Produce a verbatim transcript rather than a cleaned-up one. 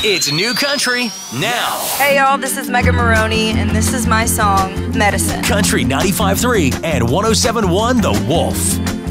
It's New Country now. Hey y'all, this is Megan Maroney, and this is my song, Medicine. Country ninety-five point three and one oh seven point one The Wolf.